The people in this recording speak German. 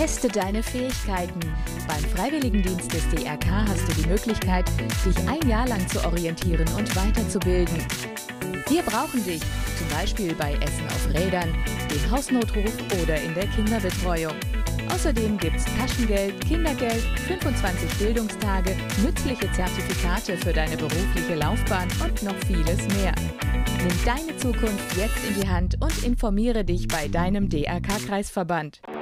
Teste deine Fähigkeiten. Beim Freiwilligendienst des DRK hast du die Möglichkeit, dich ein Jahr lang zu orientieren und weiterzubilden. Wir brauchen dich, zum Beispiel bei Essen auf Rädern, dem Hausnotruf oder in der Kinderbetreuung. Außerdem gibt's Taschengeld, Kindergeld, 25 Bildungstage, nützliche Zertifikate für deine berufliche Laufbahn und noch vieles mehr. Nimm deine Zukunft jetzt in die Hand und informiere dich bei deinem DRK-Kreisverband.